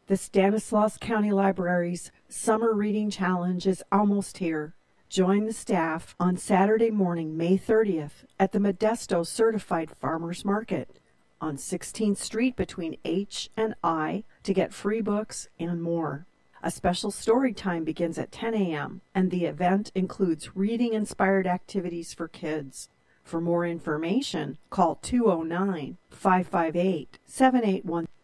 The Stanislaus County Library's Summer Reading Challenge is almost here. Join the staff on Saturday morning, May 30th, at the Modesto Certified Farmers Market on 16th Street between H and I to get free books and more. A special story time begins at 10 a.m., and the event includes reading-inspired activities for kids. For more information, call 209-558-7813.